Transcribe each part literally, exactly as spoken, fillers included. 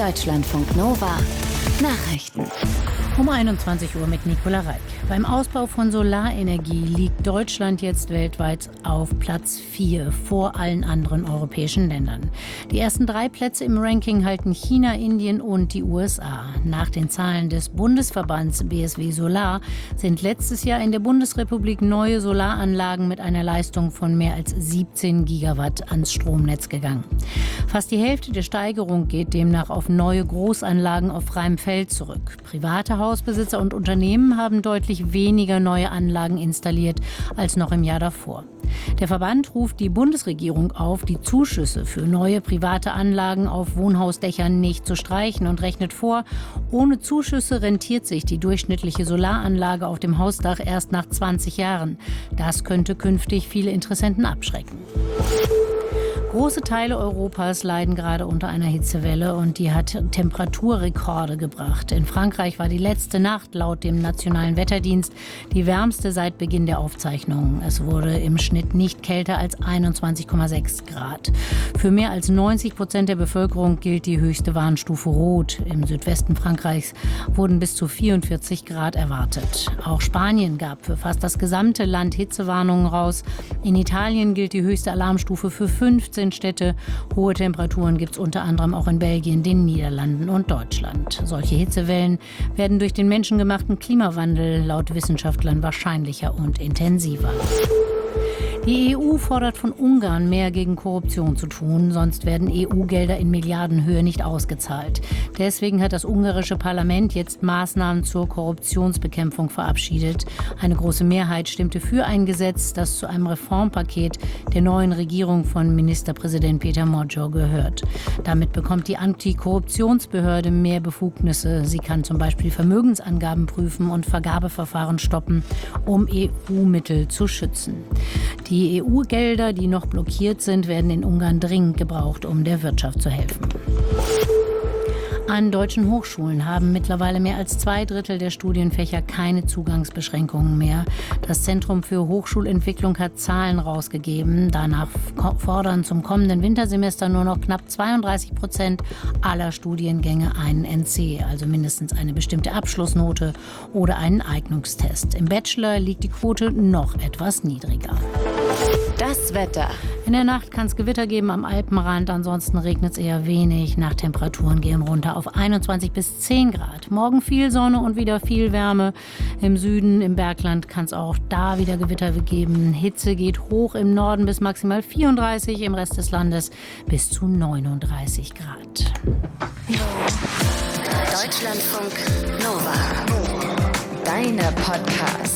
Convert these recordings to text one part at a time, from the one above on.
Deutschlandfunk Nova Nachrichten. Um einundzwanzig Uhr mit Nicola Reik. Beim Ausbau von Solarenergie liegt Deutschland jetzt weltweit auf Platz vier vor allen anderen europäischen Ländern. Die ersten drei Plätze im Ranking halten China, Indien und die U S A. Nach den Zahlen des Bundesverbands B S W Solar sind letztes Jahr in der Bundesrepublik neue Solaranlagen mit einer Leistung von mehr als siebzehn Gigawatt ans Stromnetz gegangen. Fast die Hälfte der Steigerung geht demnach auf neue Großanlagen auf freiem Feld zurück. Private Hausbesitzer und Unternehmen haben deutlich weniger neue Anlagen installiert als noch im Jahr davor. Der Verband ruft die Bundesregierung auf, die Zuschüsse für neue private Anlagen auf Wohnhausdächern nicht zu streichen und rechnet vor, ohne Zuschüsse rentiert sich die durchschnittliche Solaranlage auf dem Hausdach erst nach zwanzig Jahren. Das könnte künftig viele Interessenten abschrecken. Große Teile Europas leiden gerade unter einer Hitzewelle und die hat Temperaturrekorde gebracht. In Frankreich war die letzte Nacht laut dem Nationalen Wetterdienst die wärmste seit Beginn der Aufzeichnungen. Es wurde im Schnitt nicht kälter als einundzwanzig Komma sechs Grad. Für mehr als neunzig Prozent der Bevölkerung gilt die höchste Warnstufe Rot. Im Südwesten Frankreichs wurden bis zu vierundvierzig Grad erwartet. Auch Spanien gab für fast das gesamte Land Hitzewarnungen raus. In Italien gilt die höchste Alarmstufe für fünfzehn Städte. Hohe Temperaturen gibt es unter anderem auch in Belgien, den Niederlanden und Deutschland. Solche Hitzewellen werden durch den menschengemachten Klimawandel laut Wissenschaftlern wahrscheinlicher und intensiver. Die E U fordert von Ungarn, mehr gegen Korruption zu tun, sonst werden E U-Gelder in Milliardenhöhe nicht ausgezahlt. Deswegen hat das ungarische Parlament jetzt Maßnahmen zur Korruptionsbekämpfung verabschiedet. Eine große Mehrheit stimmte für ein Gesetz, das zu einem Reformpaket der neuen Regierung von Ministerpräsident Peter Magyar gehört. Damit bekommt die Antikorruptionsbehörde mehr Befugnisse. Sie kann zum Beispiel Vermögensangaben prüfen und Vergabeverfahren stoppen, um E U-Mittel zu schützen. Die E U-Gelder, die noch blockiert sind, werden in Ungarn dringend gebraucht, um der Wirtschaft zu helfen. An deutschen Hochschulen haben mittlerweile mehr als zwei Drittel der Studienfächer keine Zugangsbeschränkungen mehr. Das Zentrum für Hochschulentwicklung hat Zahlen rausgegeben. Danach fordern zum kommenden Wintersemester nur noch knapp zweiunddreißig Prozent aller Studiengänge einen N C, also mindestens eine bestimmte Abschlussnote oder einen Eignungstest. Im Bachelor liegt die Quote noch etwas niedriger. Das Wetter. In der Nacht kann es Gewitter geben am Alpenrand, ansonsten regnet es eher wenig. Nachttemperaturen gehen runter auf einundzwanzig bis zehn Grad. Morgen viel Sonne und wieder viel Wärme. Im Süden, im Bergland kann es auch da wieder Gewitter geben. Hitze geht hoch im Norden bis maximal vierunddreißig, im Rest des Landes bis zu neununddreißig Grad. Deutschlandfunk Nova. Deine Podcasts.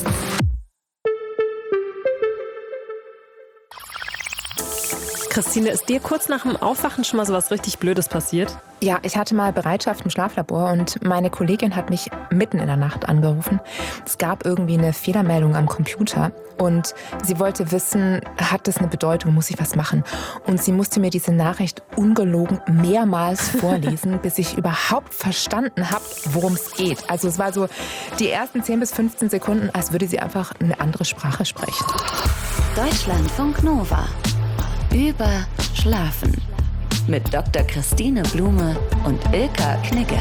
Christine, ist dir kurz nach dem Aufwachen schon mal so was richtig Blödes passiert? Ja, ich hatte mal Bereitschaft im Schlaflabor und meine Kollegin hat mich mitten in der Nacht angerufen. Es gab irgendwie eine Fehlermeldung am Computer und sie wollte wissen, hat das eine Bedeutung, muss ich was machen? Und sie musste mir diese Nachricht ungelogen mehrmals vorlesen, bis ich überhaupt verstanden habe, worum es geht. Also es war so die ersten zehn bis fünfzehn Sekunden, als würde sie einfach eine andere Sprache sprechen. Deutschlandfunk Nova. Über Schlafen. Mit Doktor Christine Blume und Ilka Knigge.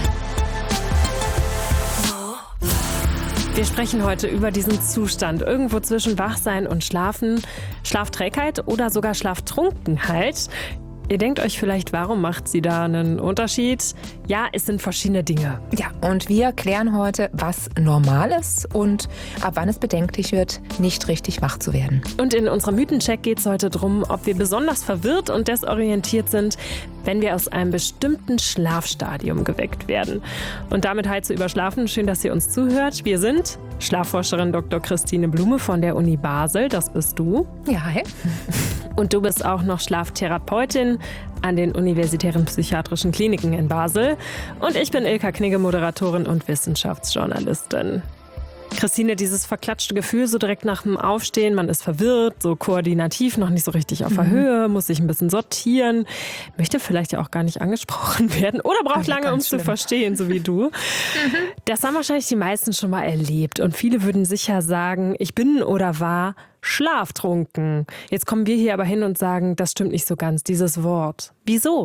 Wir sprechen heute über diesen Zustand, irgendwo zwischen Wachsein und Schlafen, Schlafträgheit oder sogar Schlaftrunkenheit. Ihr denkt euch vielleicht, warum macht sie da einen Unterschied? Ja, es sind verschiedene Dinge. Ja, und wir klären heute, was normal ist und ab wann es bedenklich wird, nicht richtig wach zu werden. Und in unserem Mythencheck geht es heute darum, ob wir besonders verwirrt und desorientiert sind, wenn wir aus einem bestimmten Schlafstadium geweckt werden. Und damit halt zu überschlafen. Schön, dass ihr uns zuhört. Wir sind Schlafforscherin Doktor Christine Blume von der Uni Basel, das bist du. Ja, hi. Und du bist auch noch Schlaftherapeutin an den Universitären Psychiatrischen Kliniken in Basel. Und ich bin Ilka Knigge, Moderatorin und Wissenschaftsjournalistin. Christine, dieses verklatschte Gefühl so direkt nach dem Aufstehen, man ist verwirrt, so koordinativ, noch nicht so richtig auf der mhm. Höhe, muss sich ein bisschen sortieren, möchte vielleicht ja auch gar nicht angesprochen werden oder braucht lange, um es zu verstehen, so wie du. Mhm. Das haben wahrscheinlich die meisten schon mal erlebt und viele würden sicher sagen, ich bin oder war schlaftrunken. Jetzt kommen wir hier aber hin und sagen, das stimmt nicht so ganz, dieses Wort. Wieso?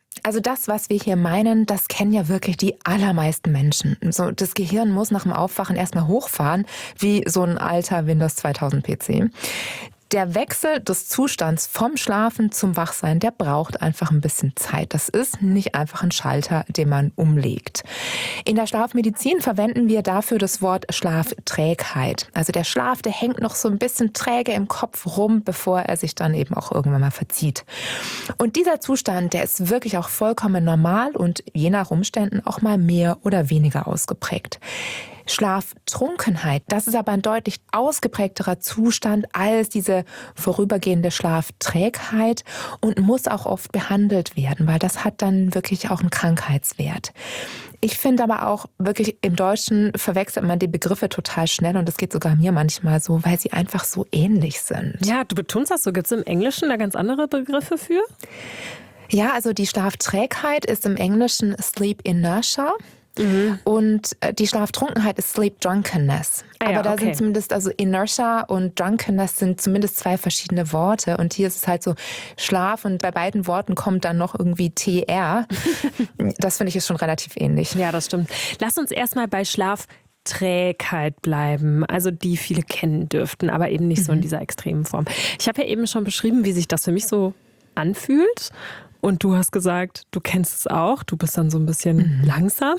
Also das, was wir hier meinen, das kennen ja wirklich die allermeisten Menschen. So, das Gehirn muss nach dem Aufwachen erstmal hochfahren, wie so ein alter Windows zweitausend P C. Der Wechsel des Zustands vom Schlafen zum Wachsein, der braucht einfach ein bisschen Zeit. Das ist nicht einfach ein Schalter, den man umlegt. In der Schlafmedizin verwenden wir dafür das Wort Schlafträgheit. Also der Schlaf, der hängt noch so ein bisschen träge im Kopf rum, bevor er sich dann eben auch irgendwann mal verzieht. Und dieser Zustand, der ist wirklich auch vollkommen normal und je nach Umständen auch mal mehr oder weniger ausgeprägt. Schlaftrunkenheit, das ist aber ein deutlich ausgeprägterer Zustand als diese vorübergehende Schlafträgheit und muss auch oft behandelt werden, weil das hat dann wirklich auch einen Krankheitswert. Ich finde aber auch wirklich, im Deutschen verwechselt man die Begriffe total schnell und das geht sogar mir manchmal so, weil sie einfach so ähnlich sind. Ja, du betonst das so. Gibt es im Englischen da ganz andere Begriffe für? Ja, also die Schlafträgheit ist im Englischen Sleep Inertia. Mhm. Und die Schlaftrunkenheit ist Sleep Drunkenness. Ah ja, aber da okay. sind zumindest, also Inertia und Drunkenness sind zumindest zwei verschiedene Worte. Und hier ist es halt so Schlaf und bei beiden Worten kommt dann noch irgendwie T R. Das finde ich ist schon relativ ähnlich. Ja, das stimmt. Lass uns erstmal bei Schlafträgheit bleiben, also die viele kennen dürften, aber eben nicht so in dieser extremen Form. Ich habe ja eben schon beschrieben, wie sich das für mich so anfühlt. Und du hast gesagt, du kennst es auch. Du bist dann so ein bisschen mhm. langsam.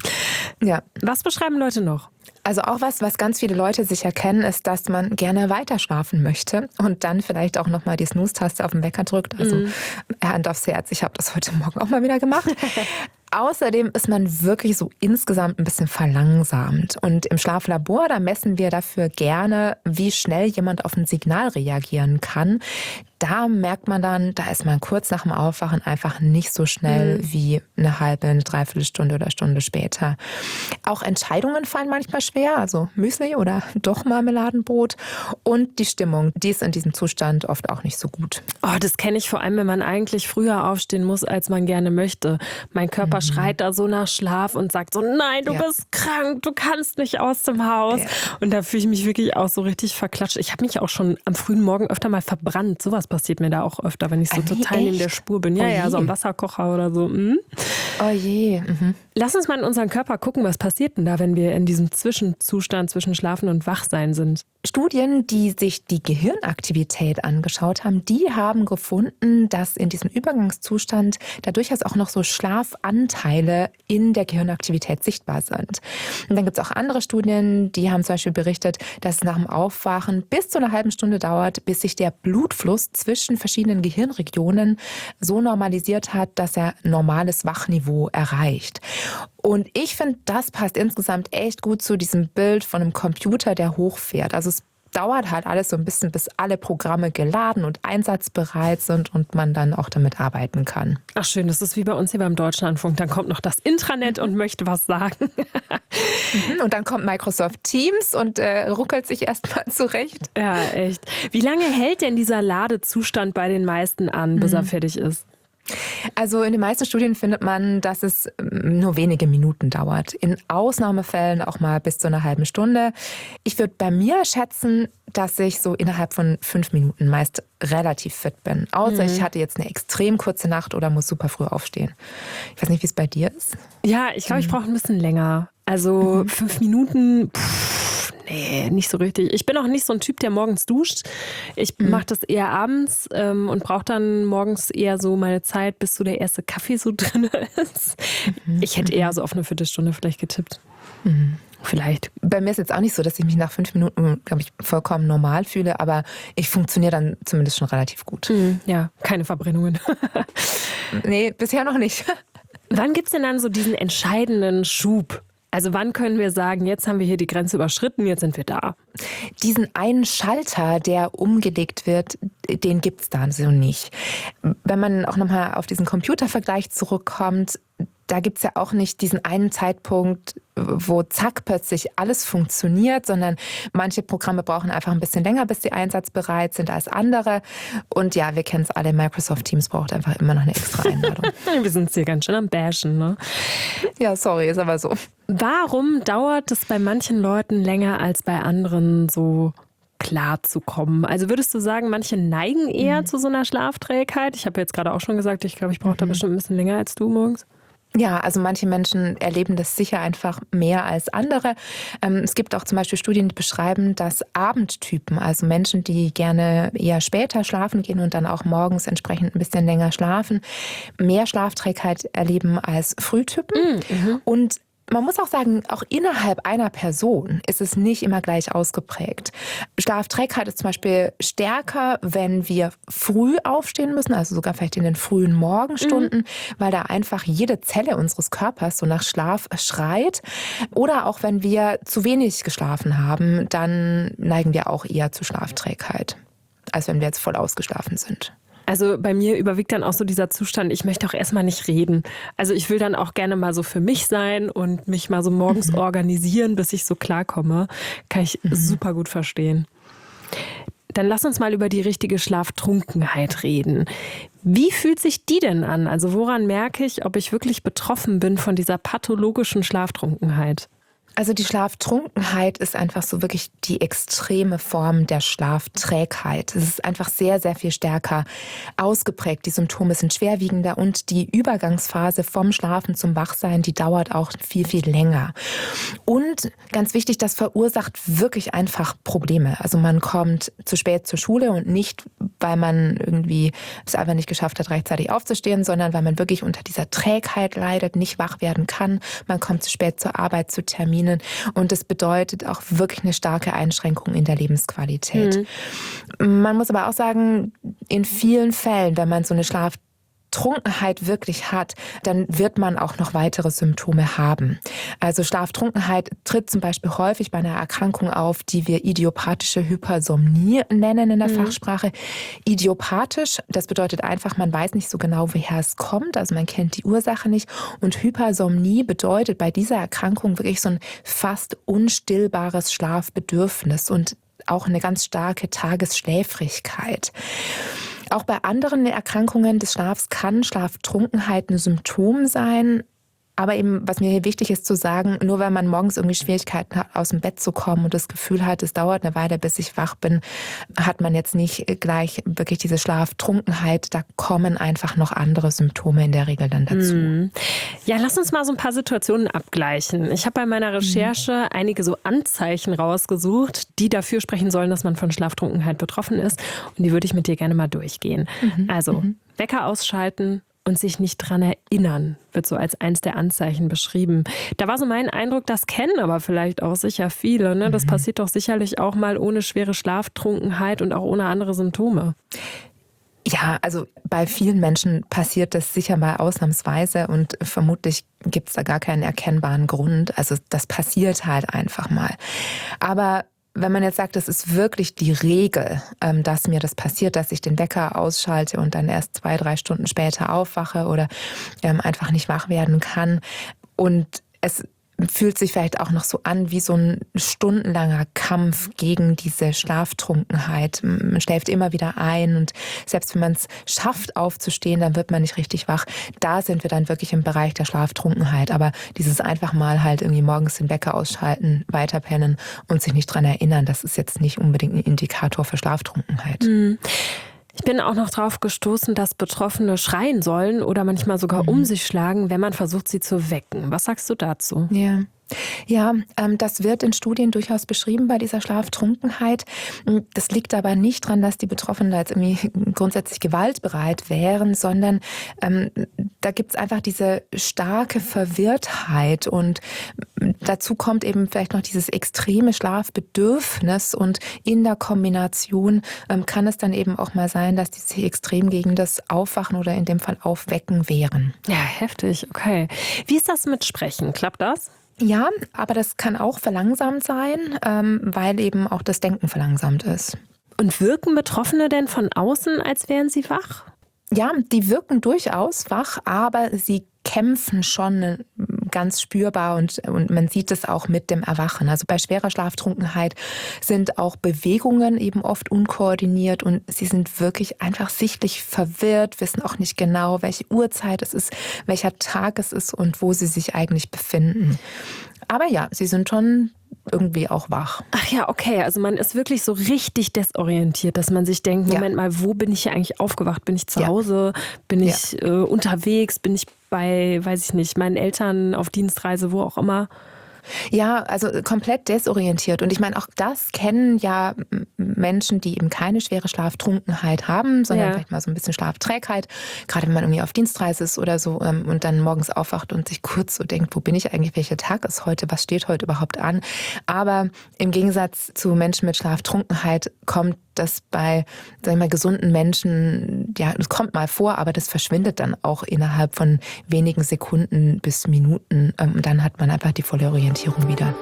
Ja. Was beschreiben Leute noch? Also auch was, was ganz viele Leute sich erkennen, ist, dass man gerne weiter schlafen möchte und dann vielleicht auch nochmal die Snooze-Taste auf den Wecker drückt. Also mhm. Hand aufs Herz, ich habe das heute Morgen auch mal wieder gemacht. Außerdem ist man wirklich so insgesamt ein bisschen verlangsamt. Und im Schlaflabor, da messen wir dafür gerne, wie schnell jemand auf ein Signal reagieren kann. Da merkt man dann, da ist man kurz nach dem Aufwachen einfach nicht so schnell mhm. wie eine halbe, eine Dreiviertelstunde oder Stunde später. Auch Entscheidungen fallen manchmal schwer, also Müsli oder doch Marmeladenbrot. Und die Stimmung, die ist in diesem Zustand oft auch nicht so gut. Oh, das kenne ich vor allem, wenn man eigentlich früher aufstehen muss, als man gerne möchte. Mein Körper mhm. schreit da so nach Schlaf und sagt so, nein, du ja. bist krank, du kannst nicht aus dem Haus. Ja. Und da fühle ich mich wirklich auch so richtig verklatscht. Ich habe mich auch schon am frühen Morgen öfter mal verbrannt. Sowas passiert mir da auch öfter, wenn ich so ah, nee, total echt? neben der Spur bin. Ja, oh ja, so am Wasserkocher oder so. Mhm. Oh je. Mhm. Lass uns mal in unseren Körper gucken, was passiert denn da, wenn wir in diesem Zwischenzustand zwischen Schlafen und Wachsein sind. Studien, die sich die Gehirnaktivität angeschaut haben, die haben gefunden, dass in diesem Übergangszustand da durchaus auch noch so Schlafanteile in der Gehirnaktivität sichtbar sind. Und dann gibt es auch andere Studien, die haben zum Beispiel berichtet, dass es nach dem Aufwachen bis zu einer halben Stunde dauert, bis sich der Blutfluss zwischen verschiedenen Gehirnregionen so normalisiert hat, dass er normales Wachniveau erreicht. Und ich finde, das passt insgesamt echt gut zu diesem Bild von einem Computer, der hochfährt. Also es dauert halt alles so ein bisschen, bis alle Programme geladen und einsatzbereit sind und man dann auch damit arbeiten kann. Ach schön, das ist wie bei uns hier beim Deutschlandfunk. Dann kommt noch das Intranet und möchte was sagen. Und dann kommt Microsoft Teams und äh, ruckelt sich erstmal zurecht. Ja, echt. Wie lange hält denn dieser Ladezustand bei den meisten an, bis mhm. er fertig ist? Also in den meisten Studien findet man, dass es nur wenige Minuten dauert. In Ausnahmefällen auch mal bis zu einer halben Stunde. Ich würde bei mir schätzen, dass ich so innerhalb von fünf Minuten meist relativ fit bin. Außer mhm. ich hatte jetzt eine extrem kurze Nacht oder muss super früh aufstehen. Ich weiß nicht, wie es bei dir ist. Ja, ich glaube, ich brauche ein bisschen länger. Also mhm. fünf Minuten, pff, nee, nicht so richtig. Ich bin auch nicht so ein Typ, der morgens duscht. Ich mhm. mache das eher abends ähm, und brauche dann morgens eher so meine Zeit, bis so der erste Kaffee so drin ist. Mhm. Ich hätte eher so auf eine Viertelstunde vielleicht getippt. Mhm. Vielleicht. Bei mir ist jetzt auch nicht so, dass ich mich nach fünf Minuten, glaube ich, vollkommen normal fühle, aber ich funktioniere dann zumindest schon relativ gut. Mhm. Ja, keine Verbrennungen. Nee, bisher noch nicht. Wann gibt es denn dann so diesen entscheidenden Schub? Also wann können wir sagen, jetzt haben wir hier die Grenze überschritten, jetzt sind wir da? Diesen einen Schalter, der umgelegt wird, den gibt es da so nicht. Wenn man auch nochmal auf diesen Computervergleich zurückkommt, da gibt es ja auch nicht diesen einen Zeitpunkt, wo zack plötzlich alles funktioniert, sondern manche Programme brauchen einfach ein bisschen länger, bis sie einsatzbereit sind als andere. Und ja, wir kennen es alle, Microsoft Teams braucht einfach immer noch eine extra Einladung. Wir sind hier ganz schön am Bashen, ne? Ja, sorry, ist aber so. Warum dauert es bei manchen Leuten länger als bei anderen so klarzukommen? Also würdest du sagen, manche neigen eher Mhm. zu so einer Schlafträgheit? Ich habe jetzt gerade auch schon gesagt, ich glaube, ich brauche da Mhm. bestimmt ein bisschen länger als du morgens. Ja, also manche Menschen erleben das sicher einfach mehr als andere. Ähm, es gibt auch zum Beispiel Studien, die beschreiben, dass Abendtypen, also Menschen, die gerne eher später schlafen gehen und dann auch morgens entsprechend ein bisschen länger schlafen, mehr Schlafträgheit erleben als Frühtypen. Mhm. Und man muss auch sagen, auch innerhalb einer Person ist es nicht immer gleich ausgeprägt. Schlafträgheit ist zum Beispiel stärker, wenn wir früh aufstehen müssen, also sogar vielleicht in den frühen Morgenstunden, mhm. weil da einfach jede Zelle unseres Körpers so nach Schlaf schreit. Oder auch wenn wir zu wenig geschlafen haben, dann neigen wir auch eher zu Schlafträgheit, als wenn wir jetzt voll ausgeschlafen sind. Also bei mir überwiegt dann auch so dieser Zustand, ich möchte auch erstmal nicht reden. Also ich will dann auch gerne mal so für mich sein und mich mal so morgens mhm. organisieren, bis ich so klarkomme. Kann ich mhm. super gut verstehen. Dann lass uns mal über die richtige Schlaftrunkenheit reden. Wie fühlt sich die denn an? Also woran merke ich, ob ich wirklich betroffen bin von dieser pathologischen Schlaftrunkenheit? Also die Schlaftrunkenheit ist einfach so wirklich die extreme Form der Schlafträgheit. Es ist einfach sehr, sehr viel stärker ausgeprägt. Die Symptome sind schwerwiegender und die Übergangsphase vom Schlafen zum Wachsein, die dauert auch viel, viel länger. Und ganz wichtig, das verursacht wirklich einfach Probleme. Also man kommt zu spät zur Schule und nicht, weil man irgendwie es einfach nicht geschafft hat, rechtzeitig aufzustehen, sondern weil man wirklich unter dieser Trägheit leidet, nicht wach werden kann. Man kommt zu spät zur Arbeit, zu Terminen. Und das bedeutet auch wirklich eine starke Einschränkung in der Lebensqualität. Mhm. Man muss aber auch sagen, in vielen Fällen, wenn man so eine Schlaftrunkenheit wirklich hat, dann wird man auch noch weitere Symptome haben. Also Schlaftrunkenheit tritt zum Beispiel häufig bei einer Erkrankung auf, die wir idiopathische Hypersomnie nennen in der mhm. Fachsprache. Idiopathisch, das bedeutet einfach, man weiß nicht so genau, woher es kommt, also man kennt die Ursache nicht. Und Hypersomnie bedeutet bei dieser Erkrankung wirklich so ein fast unstillbares Schlafbedürfnis und auch eine ganz starke Tagesschläfrigkeit. Auch bei anderen Erkrankungen des Schlafs kann Schlaftrunkenheit ein Symptom sein. Aber eben, was mir hier wichtig ist zu sagen, nur weil man morgens irgendwie Schwierigkeiten hat, aus dem Bett zu kommen und das Gefühl hat, es dauert eine Weile, bis ich wach bin, hat man jetzt nicht gleich wirklich diese Schlaftrunkenheit. Da kommen einfach noch andere Symptome in der Regel dann dazu. Mhm. Ja, lass uns mal so ein paar Situationen abgleichen. Ich habe bei meiner Recherche mhm. einige so Anzeichen rausgesucht, die dafür sprechen sollen, dass man von Schlaftrunkenheit betroffen ist. Und die würde ich mit dir gerne mal durchgehen. Mhm. Also mhm. Wecker ausschalten und sich nicht dran erinnern, wird so als eins der Anzeichen beschrieben. Da war so mein Eindruck, das kennen aber vielleicht auch sicher viele. Ne? Das mhm. passiert doch sicherlich auch mal ohne schwere Schlaftrunkenheit und auch ohne andere Symptome. Ja, also bei vielen Menschen passiert das sicher mal ausnahmsweise und vermutlich gibt es da gar keinen erkennbaren Grund. Also das passiert halt einfach mal. Aber wenn man jetzt sagt, das ist wirklich die Regel, dass mir das passiert, dass ich den Wecker ausschalte und dann erst zwei, drei Stunden später aufwache oder einfach nicht wach werden kann und es fühlt sich vielleicht auch noch so an wie so ein stundenlanger Kampf gegen diese Schlaftrunkenheit. Man schläft immer wieder ein und selbst wenn man es schafft aufzustehen, dann wird man nicht richtig wach. Da sind wir dann wirklich im Bereich der Schlaftrunkenheit. Aber dieses einfach mal halt irgendwie morgens den Wecker ausschalten, weiterpennen und sich nicht dran erinnern, das ist jetzt nicht unbedingt ein Indikator für Schlaftrunkenheit. Mhm. Ich bin auch noch drauf gestoßen, dass Betroffene schreien sollen oder manchmal sogar mhm. um sich schlagen, wenn man versucht, sie zu wecken. Was sagst du dazu? Ja. Ja, ähm, das wird in Studien durchaus beschrieben bei dieser Schlaftrunkenheit. Das liegt aber nicht daran, dass die Betroffenen da jetzt irgendwie grundsätzlich gewaltbereit wären, sondern ähm, da gibt es einfach diese starke Verwirrtheit und dazu kommt eben vielleicht noch dieses extreme Schlafbedürfnis und in der Kombination ähm, kann es dann eben auch mal sein, dass die sich extrem gegen das Aufwachen oder in dem Fall Aufwecken wehren. Ja, heftig, okay. Wie ist das mit Sprechen? Klappt das? Ja, aber das kann auch verlangsamt sein, ähm, weil eben auch das Denken verlangsamt ist. Und wirken Betroffene denn von außen, als wären sie wach? Ja, die wirken durchaus wach, aber sie kämpfen schon ganz spürbar und, und man sieht es auch mit dem Erwachen. Also bei schwerer Schlaftrunkenheit sind auch Bewegungen eben oft unkoordiniert und sie sind wirklich einfach sichtlich verwirrt, wissen auch nicht genau, welche Uhrzeit es ist, welcher Tag es ist und wo sie sich eigentlich befinden. Aber ja, sie sind schon irgendwie auch wach. Ach ja, okay. Also man ist wirklich so richtig desorientiert, dass man sich denkt, Moment ja. mal, wo bin ich hier eigentlich aufgewacht? Bin ich zu ja. Hause? Bin ich ja. äh, unterwegs? Bin ich bei, weiß ich nicht, meinen Eltern auf Dienstreise, wo auch immer? Ja, also komplett desorientiert. Und ich meine, auch das kennen ja Menschen, die eben keine schwere Schlaftrunkenheit haben, sondern ja. vielleicht mal so ein bisschen Schlafträgheit. Gerade wenn man irgendwie auf Dienstreise ist oder so und dann morgens aufwacht und sich kurz so denkt, wo bin ich eigentlich, welcher Tag ist heute, was steht heute überhaupt an. Aber im Gegensatz zu Menschen mit Schlaftrunkenheit kommt das bei, sag ich mal, gesunden Menschen, ja, das kommt mal vor, aber das verschwindet dann auch innerhalb von wenigen Sekunden bis Minuten. Und dann hat man einfach die volle Orientierung wieder.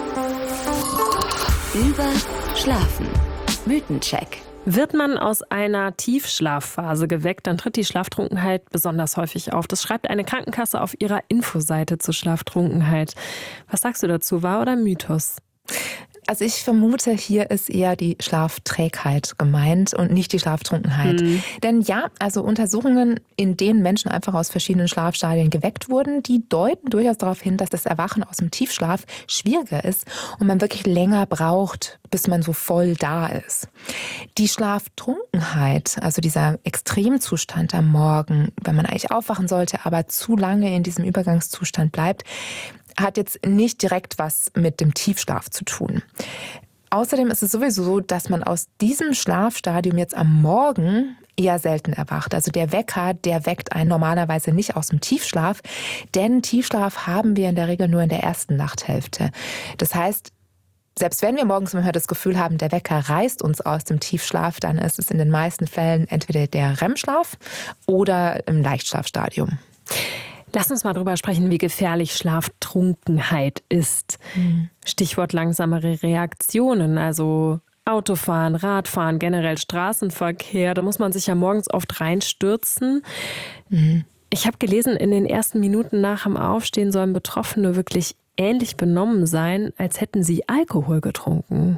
Über Schlafen. Mythencheck. Wird man aus einer Tiefschlafphase geweckt, dann tritt die Schlaftrunkenheit besonders häufig auf. Das schreibt eine Krankenkasse auf ihrer Infoseite zur Schlaftrunkenheit. Was sagst du dazu, wahr oder Mythos? Also ich vermute, hier ist eher die Schlafträgheit gemeint und nicht die Schlaftrunkenheit. Mhm. Denn ja, also Untersuchungen, in denen Menschen einfach aus verschiedenen Schlafstadien geweckt wurden, die deuten durchaus darauf hin, dass das Erwachen aus dem Tiefschlaf schwieriger ist und man wirklich länger braucht, bis man so voll da ist. Die Schlaftrunkenheit, also dieser Extremzustand am Morgen, wenn man eigentlich aufwachen sollte, aber zu lange in diesem Übergangszustand bleibt, hat jetzt nicht direkt was mit dem Tiefschlaf zu tun. Außerdem ist es sowieso so, dass man aus diesem Schlafstadium jetzt am Morgen eher selten erwacht. Also der Wecker, der weckt einen normalerweise nicht aus dem Tiefschlaf, denn Tiefschlaf haben wir in der Regel nur in der ersten Nachthälfte. Das heißt, selbst wenn wir morgens manchmal das Gefühl haben, der Wecker reißt uns aus dem Tiefschlaf, dann ist es in den meisten Fällen entweder der R E M-Schlaf oder im Leichtschlafstadium. Lass uns mal drüber sprechen, wie gefährlich Schlaftrunkenheit ist. Mhm. Stichwort langsamere Reaktionen, also Autofahren, Radfahren, generell Straßenverkehr. Da muss man sich ja morgens oft reinstürzen. Mhm. Ich habe gelesen, in den ersten Minuten nach dem Aufstehen sollen Betroffene wirklich ähnlich benommen sein, als hätten sie Alkohol getrunken.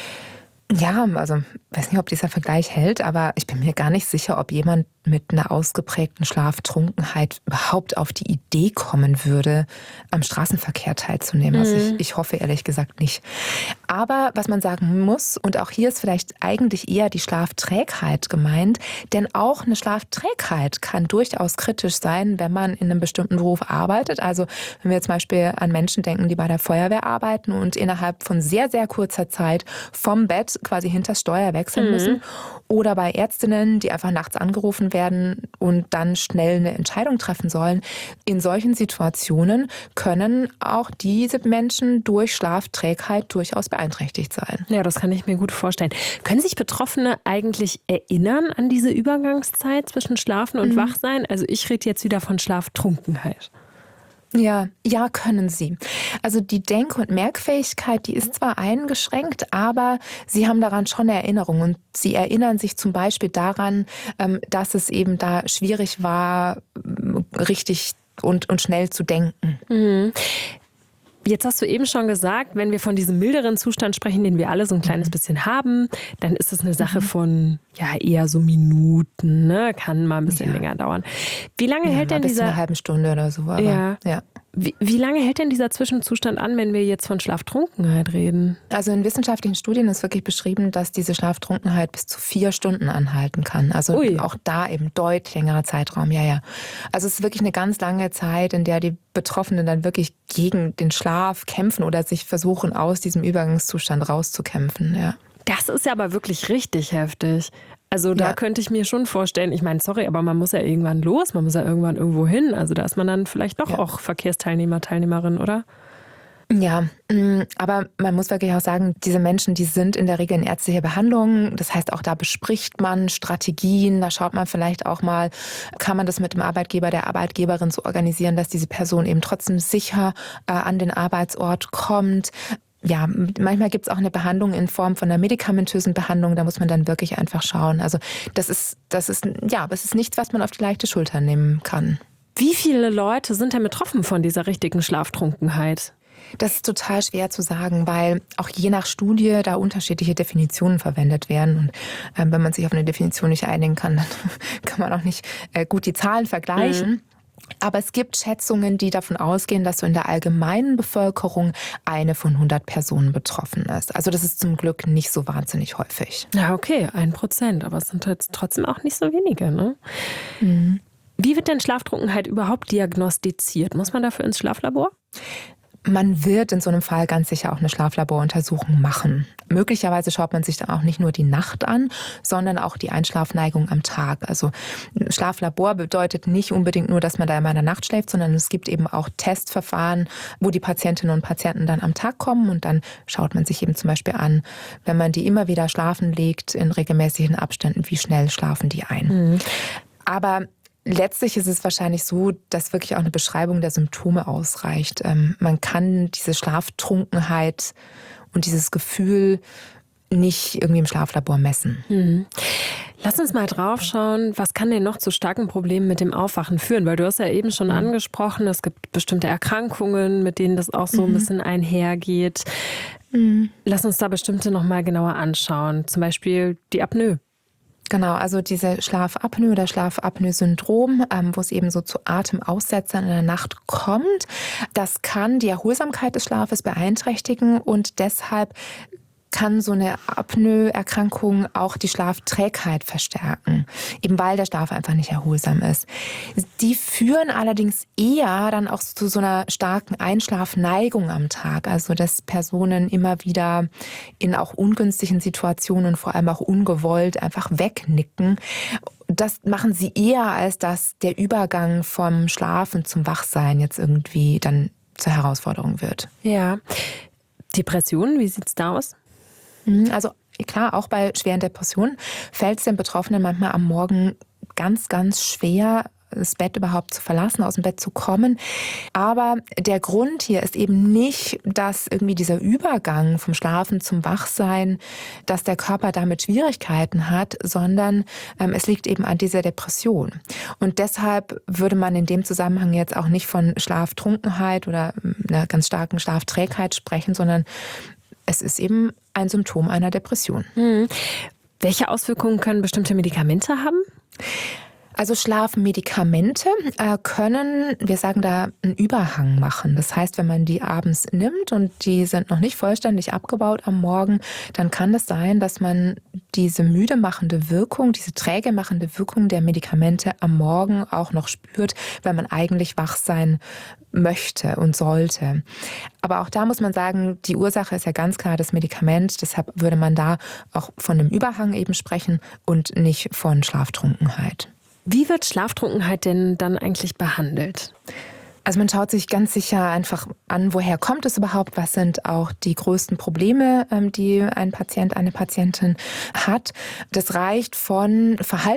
Ja, also ich weiß nicht, ob dieser Vergleich hält, aber ich bin mir gar nicht sicher, ob jemand mit einer ausgeprägten Schlaftrunkenheit überhaupt auf die Idee kommen würde, am Straßenverkehr teilzunehmen. Also ich, ich hoffe ehrlich gesagt nicht. Aber was man sagen muss, und auch hier ist vielleicht eigentlich eher die Schlafträgheit gemeint, denn auch eine Schlafträgheit kann durchaus kritisch sein, wenn man in einem bestimmten Beruf arbeitet. Also wenn wir zum Beispiel an Menschen denken, die bei der Feuerwehr arbeiten und innerhalb von sehr, sehr kurzer Zeit vom Bett quasi hinters Steuer wechseln mhm. müssen. Oder bei Ärztinnen, die einfach nachts angerufen werden und dann schnell eine Entscheidung treffen sollen. In solchen Situationen können auch diese Menschen durch Schlafträgheit durchaus beeinträchtigt sein. Ja, das kann ich mir gut vorstellen. Können sich Betroffene eigentlich erinnern an diese Übergangszeit zwischen Schlafen und mhm. Wachsein? Also ich rede jetzt wieder von Schlaftrunkenheit. Ja, ja, können sie. Also die Denk- und Merkfähigkeit, die ist zwar eingeschränkt, aber sie haben daran schon eine Erinnerung. Und sie erinnern sich zum Beispiel daran, dass es eben da schwierig war, richtig und, und schnell zu denken. Mhm. Jetzt hast du eben schon gesagt, wenn wir von diesem milderen Zustand sprechen, den wir alle so ein kleines bisschen haben, dann ist es eine Sache von ja eher so Minuten, ne? Kann mal ein bisschen ja. länger dauern. Wie lange ja, hält denn bis dieser zu einer halben Stunde oder so? Aber, ja. ja. Wie, wie lange hält denn dieser Zwischenzustand an, wenn wir jetzt von Schlaftrunkenheit reden? Also in wissenschaftlichen Studien ist wirklich beschrieben, dass diese Schlaftrunkenheit bis zu vier Stunden anhalten kann. Also Ui. auch da eben deutlich längerer Zeitraum. Ja, ja. Also es ist wirklich eine ganz lange Zeit, in der die Betroffenen dann wirklich gegen den Schlaf kämpfen oder sich versuchen, aus diesem Übergangszustand rauszukämpfen. Ja. Das ist ja aber wirklich richtig heftig. Also da ja. könnte ich mir schon vorstellen, ich meine, sorry, aber man muss ja irgendwann los, man muss ja irgendwann irgendwo hin. Also da ist man dann vielleicht doch ja. auch Verkehrsteilnehmer, Teilnehmerin, oder? Ja, aber man muss wirklich auch sagen, diese Menschen, die sind in der Regel in ärztlicher Behandlung. Das heißt, auch da bespricht man Strategien. Da schaut man vielleicht auch mal, kann man das mit dem Arbeitgeber, der Arbeitgeberin so organisieren, dass diese Person eben trotzdem sicher äh, an den Arbeitsort kommt. Ja, manchmal gibt es auch eine Behandlung in Form von einer medikamentösen Behandlung. Da muss man dann wirklich einfach schauen. Also das ist, das ist, ja, das ist nichts, was man auf die leichte Schulter nehmen kann. Wie viele Leute sind denn betroffen von dieser richtigen Schlaftrunkenheit? Das ist total schwer zu sagen, weil auch je nach Studie da unterschiedliche Definitionen verwendet werden. Und äh, wenn man sich auf eine Definition nicht einigen kann, dann kann man auch nicht äh, gut die Zahlen vergleichen. Mhm. Aber es gibt Schätzungen, die davon ausgehen, dass so in der allgemeinen Bevölkerung eine von hundert Personen betroffen ist. Also das ist zum Glück nicht so wahnsinnig häufig. Ja, okay, ein Prozent, aber es sind jetzt trotzdem auch nicht so wenige, ne? Mhm. Wie wird denn Schlaftrunkenheit überhaupt diagnostiziert? Muss man dafür ins Schlaflabor? Man wird in so einem Fall ganz sicher auch eine Schlaflaboruntersuchung machen. Möglicherweise schaut man sich dann auch nicht nur die Nacht an, sondern auch die Einschlafneigung am Tag. Also Schlaflabor bedeutet nicht unbedingt nur, dass man da immer in der Nacht schläft, sondern es gibt eben auch Testverfahren, wo die Patientinnen und Patienten dann am Tag kommen und dann schaut man sich eben zum Beispiel an, wenn man die immer wieder schlafen legt in regelmäßigen Abständen, wie schnell schlafen die ein. Mhm. Aber letztlich ist es wahrscheinlich so, dass wirklich auch eine Beschreibung der Symptome ausreicht. Ähm, man kann diese Schlaftrunkenheit und dieses Gefühl nicht irgendwie im Schlaflabor messen. Mhm. Lass uns mal drauf schauen, was kann denn noch zu starken Problemen mit dem Aufwachen führen? Weil du hast ja eben schon mhm. angesprochen, es gibt bestimmte Erkrankungen, mit denen das auch so mhm. ein bisschen einhergeht. Mhm. Lass uns da bestimmte noch mal genauer anschauen. Zum Beispiel die Apnoe. Genau, also diese Schlafapnoe oder Schlafapnoe-Syndrom, ähm, wo es eben so zu Atemaussetzern in der Nacht kommt, das kann die Erholsamkeit des Schlafes beeinträchtigen und deshalb kann so eine Apnoe-Erkrankung auch die Schlafträgheit verstärken, eben weil der Schlaf einfach nicht erholsam ist. Die führen allerdings eher dann auch zu so einer starken Einschlafneigung am Tag, also dass Personen immer wieder in auch ungünstigen Situationen, vor allem auch ungewollt, einfach wegnicken. Das machen sie eher, als dass der Übergang vom Schlafen zum Wachsein jetzt irgendwie dann zur Herausforderung wird. Ja. Depressionen, wie sieht's da aus? Also klar, auch bei schweren Depressionen fällt es den Betroffenen manchmal am Morgen ganz, ganz schwer, das Bett überhaupt zu verlassen, aus dem Bett zu kommen. Aber der Grund hier ist eben nicht, dass irgendwie dieser Übergang vom Schlafen zum Wachsein, dass der Körper damit Schwierigkeiten hat, sondern ähm, es liegt eben an dieser Depression. Und deshalb würde man in dem Zusammenhang jetzt auch nicht von Schlaftrunkenheit oder einer ganz starken Schlafträgheit sprechen, sondern es ist eben ein Symptom einer Depression. Hm. Welche Auswirkungen können bestimmte Medikamente haben? Also Schlafmedikamente äh, können, wir sagen da, einen Überhang machen. Das heißt, wenn man die abends nimmt und die sind noch nicht vollständig abgebaut am Morgen, dann kann es sein, dass man diese müde machende Wirkung, diese träge machende Wirkung der Medikamente am Morgen auch noch spürt, wenn man eigentlich wach sein möchte und sollte. Aber auch da muss man sagen, die Ursache ist ja ganz klar das Medikament. Deshalb würde man da auch von einem Überhang eben sprechen und nicht von Schlaftrunkenheit. Wie wird Schlaftrunkenheit denn dann eigentlich behandelt? Also man schaut sich ganz sicher einfach an, woher kommt es überhaupt, was sind auch die größten Probleme, die ein Patient, eine Patientin hat. Das reicht von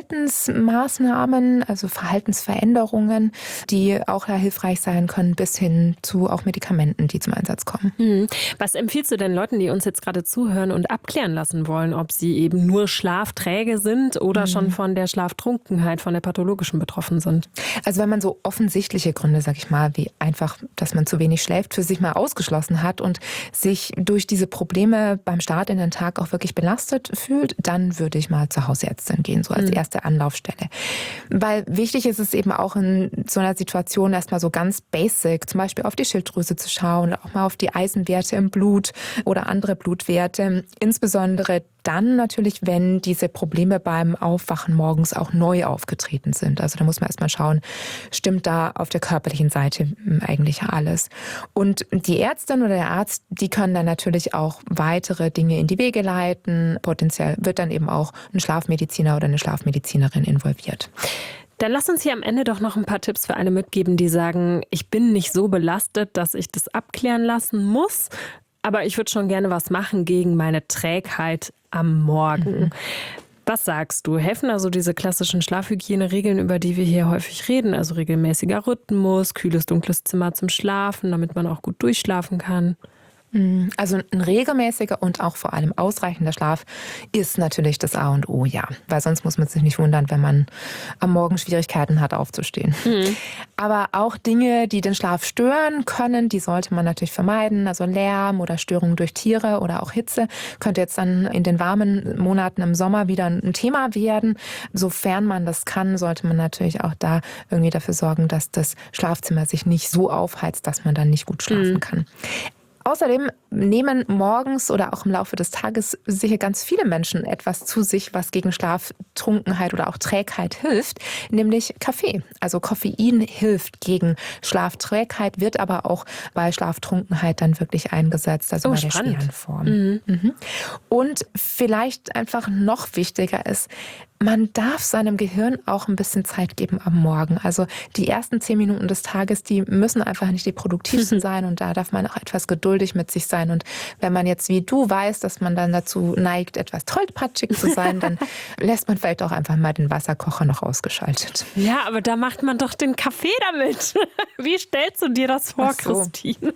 Verhaltensmaßnahmen, also Verhaltensveränderungen, die auch ja hilfreich sein können, bis hin zu auch Medikamenten, die zum Einsatz kommen. Hm. Was empfiehlst du denn Leuten, die uns jetzt gerade zuhören und abklären lassen wollen, ob sie eben nur schlafträge sind oder hm. schon von der Schlaftrunkenheit, von der pathologischen betroffen sind? Also wenn man so offensichtliche Gründe, sag ich mal, wie einfach, dass man zu wenig schläft, für sich mal ausgeschlossen hat und sich durch diese Probleme beim Start in den Tag auch wirklich belastet fühlt, dann würde ich mal zur Hausärztin gehen, so als erste Anlaufstelle. Weil wichtig ist es eben auch in so einer Situation erstmal so ganz basic, zum Beispiel auf die Schilddrüse zu schauen, auch mal auf die Eisenwerte im Blut oder andere Blutwerte, insbesondere dann natürlich, wenn diese Probleme beim Aufwachen morgens auch neu aufgetreten sind. Also da muss man erstmal schauen, stimmt da auf der körperlichen Seite eigentlich alles. Und die Ärztin oder der Arzt, die können dann natürlich auch weitere Dinge in die Wege leiten. Potenziell wird dann eben auch ein Schlafmediziner oder eine Schlafmedizinerin involviert. Dann lass uns hier am Ende doch noch ein paar Tipps für alle mitgeben, die sagen, ich bin nicht so belastet, dass ich das abklären lassen muss, aber ich würde schon gerne was machen gegen meine Trägheit am Morgen. Mhm. Was sagst du? Helfen also diese klassischen Schlafhygieneregeln, über die wir hier häufig reden? Also regelmäßiger Rhythmus, kühles, dunkles Zimmer zum Schlafen, damit man auch gut durchschlafen kann? Also ein regelmäßiger und auch vor allem ausreichender Schlaf ist natürlich das A und O, ja. Weil sonst muss man sich nicht wundern, wenn man am Morgen Schwierigkeiten hat, aufzustehen. Mhm. Aber auch Dinge, die den Schlaf stören können, die sollte man natürlich vermeiden. Also Lärm oder Störungen durch Tiere oder auch Hitze könnte jetzt dann in den warmen Monaten im Sommer wieder ein Thema werden. Sofern man das kann, sollte man natürlich auch da irgendwie dafür sorgen, dass das Schlafzimmer sich nicht so aufheizt, dass man dann nicht gut schlafen mhm. kann. Außerdem nehmen morgens oder auch im Laufe des Tages sicher ganz viele Menschen etwas zu sich, was gegen Schlaftrunkenheit oder auch Trägheit hilft, nämlich Kaffee. Also Koffein hilft gegen Schlafträgheit, wird aber auch bei Schlaftrunkenheit dann wirklich eingesetzt, also oh, bei der spannend. schweren Form. Mhm. Mhm. Und vielleicht einfach noch wichtiger ist, man darf seinem Gehirn auch ein bisschen Zeit geben am Morgen. Also die ersten zehn Minuten des Tages, die müssen einfach nicht die produktivsten sein und da darf man auch etwas geduldig mit sich sein. Und wenn man jetzt wie du weiß, dass man dann dazu neigt, etwas tollpatschig zu sein, dann lässt man vielleicht auch einfach mal den Wasserkocher noch ausgeschaltet. Ja, aber da macht man doch den Kaffee damit. Wie stellst du dir das vor, so. Christine?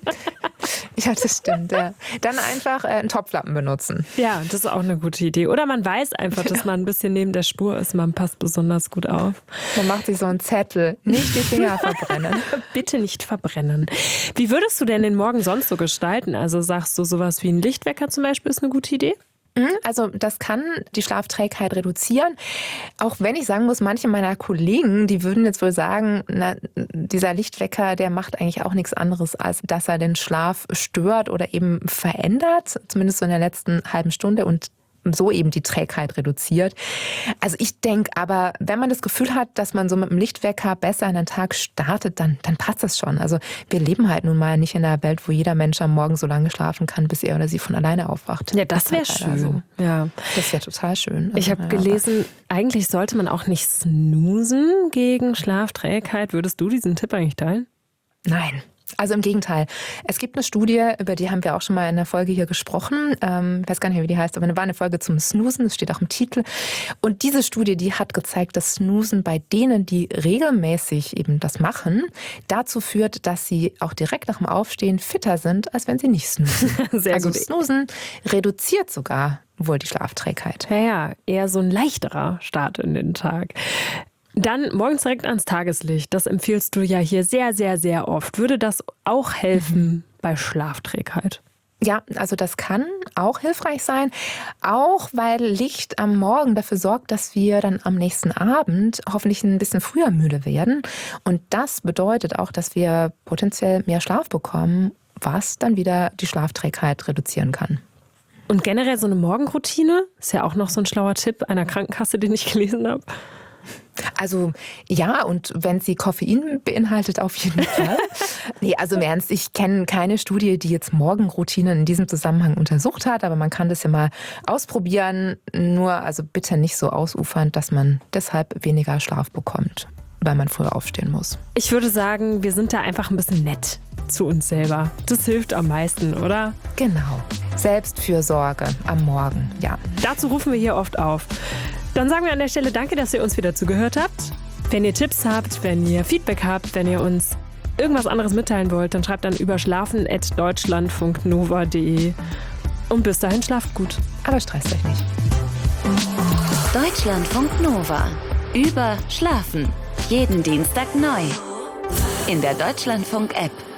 Ja, das stimmt. Ja. Dann einfach äh, einen Topflappen benutzen. Ja, das ist auch eine gute Idee. Oder man weiß einfach, dass man ein bisschen neben der Spur ist. Man passt besonders gut auf. Man macht sich so einen Zettel. Nicht die Finger verbrennen. Bitte nicht verbrennen. Wie würdest du denn den Morgen sonst so gestalten? Also sagst du, sowas wie ein Lichtwecker zum Beispiel ist eine gute Idee? Also das kann die Schlafträgheit reduzieren. Auch wenn ich sagen muss, manche meiner Kollegen, die würden jetzt wohl sagen, na, dieser Lichtwecker, der macht eigentlich auch nichts anderes, als dass er den Schlaf stört oder eben verändert, zumindest so in der letzten halben Stunde und so eben die Trägheit reduziert. Also ich denke aber, wenn man das Gefühl hat, dass man so mit dem Lichtwecker besser in den Tag startet, dann, dann passt das schon. Also wir leben halt nun mal nicht in einer Welt, wo jeder Mensch am Morgen so lange schlafen kann, bis er oder sie von alleine aufwacht. Ja, das wäre schön. So. Ja. Das wäre total schön. Also, ich habe ja, gelesen, eigentlich sollte man auch nicht snoosen gegen Schlafträgheit. Würdest du diesen Tipp eigentlich teilen? Nein. Also im Gegenteil. Es gibt eine Studie, über die haben wir auch schon mal in der Folge hier gesprochen. Ähm, ich weiß gar nicht mehr, wie die heißt, aber es war eine Folge zum Snoosen, das steht auch im Titel. Und diese Studie, die hat gezeigt, dass Snoosen bei denen, die regelmäßig eben das machen, dazu führt, dass sie auch direkt nach dem Aufstehen fitter sind, als wenn sie nicht snoosen. Sehr also gut. Snoosen reduziert sogar wohl die Schlafträgheit. Ja, ja, eher so ein leichterer Start in den Tag. Dann morgens direkt ans Tageslicht. Das empfiehlst du ja hier sehr, sehr, sehr oft. Würde das auch helfen mhm. bei Schlafträgheit? Ja, also das kann auch hilfreich sein, auch weil Licht am Morgen dafür sorgt, dass wir dann am nächsten Abend hoffentlich ein bisschen früher müde werden. Und das bedeutet auch, dass wir potenziell mehr Schlaf bekommen, was dann wieder die Schlafträgheit reduzieren kann. Und generell so eine Morgenroutine ist ja auch noch so ein schlauer Tipp einer Krankenkasse, den ich gelesen habe. Also ja, und wenn sie Koffein beinhaltet, auf jeden Fall. Nee, also im Ernst, ich kenne keine Studie, die jetzt Morgenroutinen in diesem Zusammenhang untersucht hat, aber man kann das ja mal ausprobieren. Nur also bitte nicht so ausufernd, dass man deshalb weniger Schlaf bekommt, weil man früher aufstehen muss. Ich würde sagen, wir sind da einfach ein bisschen nett zu uns selber. Das hilft am meisten, oder? Genau. Selbstfürsorge am Morgen, ja. Dazu rufen wir hier oft auf. Dann sagen wir an der Stelle danke, dass ihr uns wieder zugehört habt. Wenn ihr Tipps habt, wenn ihr Feedback habt, wenn ihr uns irgendwas anderes mitteilen wollt, dann schreibt dann über schlafen at deutschlandfunknova punkt de. Und bis dahin schlaft gut. Aber stresst euch nicht. Deutschlandfunk Nova. Über Schlafen. Jeden Dienstag neu. In der Deutschlandfunk-App.